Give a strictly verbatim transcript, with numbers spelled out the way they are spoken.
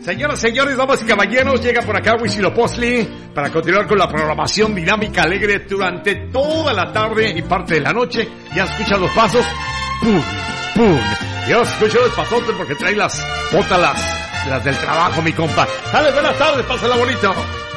Señoras, señores, damas y caballeros, llega por acá Huitzilopochtli para continuar con la programación dinámica alegre durante toda la tarde y parte de la noche. Ya escuchan los pasos. ¡Pum! ¡Pum! Ya escuchan los pasotes porque trae las botas, las, las del trabajo, mi compa. Dale, buenas tardes, pásala bonito.